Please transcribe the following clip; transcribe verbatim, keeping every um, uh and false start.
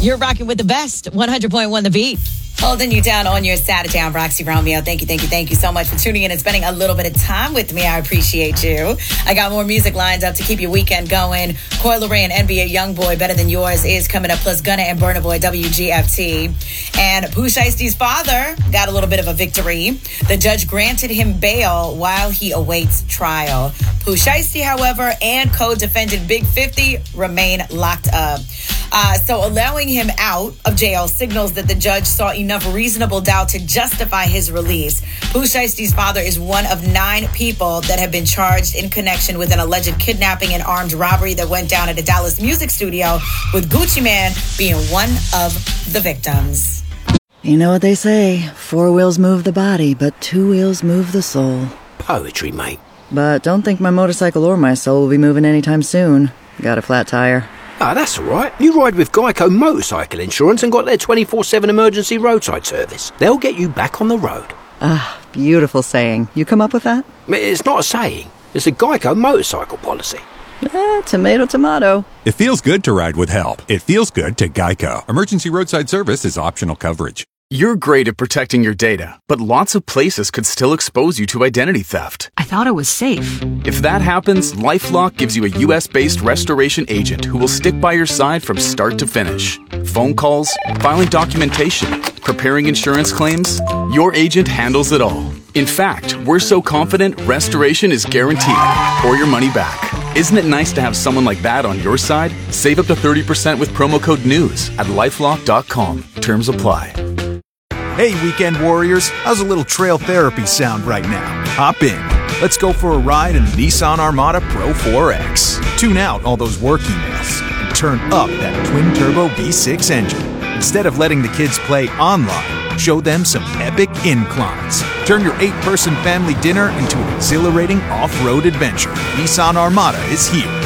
You're rocking with the best. one hundred point one The Beat. Holding you down on your Saturday. I'm Roxy Romeo. Thank you, thank you, thank you so much for tuning in and spending a little bit of time with me. I appreciate you. I got more music lined up to keep your weekend going. Coi Leray and N B A Youngboy, Better Than Yours, is coming up, plus Gunna and Burna Boy, W G F T. And Pooh Shiesty's father got a little bit of a victory. The judge granted him bail while he awaits trial. Pooh Shiesty, however, and co-defendant Big fifty remain locked up. Uh, so allowing him out of jail signals that the judge saw enough reasonable doubt to justify his release. Pooh Shiesty's father is one of nine people that have been charged in connection with an alleged kidnapping and armed robbery that went down at a Dallas music studio, with Gucci Mane being one of the victims. You know what they say, four wheels move the body, but two wheels move the soul. Poetry, mate. But don't think my motorcycle or my soul will be moving anytime soon. Got a flat tire. Ah, that's all right. You ride with Geico Motorcycle Insurance and got their twenty-four seven emergency roadside service. They'll get you back on the road. Ah, beautiful saying. You come up with that? It's not a saying. It's a Geico motorcycle policy. Eh, tomato, tomato. It feels good to ride with help. It feels good to Geico. Emergency roadside service is optional coverage. You're great at protecting your data, but lots of places could still expose you to identity theft. I thought it was safe. If that happens, LifeLock gives you a U S-based restoration agent who will stick by your side from start to finish. Phone calls, filing documentation, preparing insurance claims, your agent handles it all. In fact, we're so confident restoration is guaranteed or your money back. Isn't it nice to have someone like that on your side? Save up to thirty percent with promo code NEWS at lifelock dot com. Terms apply. Hey, weekend warriors, how's a little trail therapy sound right now? Hop in. Let's go for a ride in the Nissan Armada Pro four X. Tune out all those work emails and turn up that twin-turbo V six engine. Instead of letting the kids play online, show them some epic inclines. Turn your eight-person family dinner into an exhilarating off-road adventure. Nissan Armada is here.